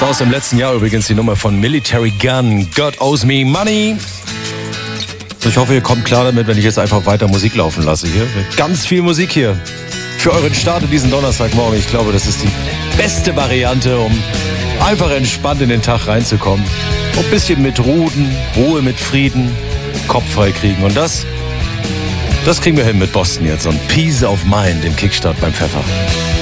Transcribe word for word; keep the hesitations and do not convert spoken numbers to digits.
Das war aus dem letzten Jahr übrigens die Nummer von Military Gun, God Owes Me Money. Ich hoffe, ihr kommt klar damit, wenn ich jetzt einfach weiter Musik laufen lasse hier. Ganz viel Musik hier für euren Start in diesen Donnerstagmorgen. Ich glaube, das ist die beste Variante, um einfach entspannt in den Tag reinzukommen. Ein bisschen mit Ruden, Ruhe mit Frieden, Kopf frei kriegen. Und das, das kriegen wir hin mit Boston jetzt. Und Peace of Mind im Kickstart beim Pfeffer.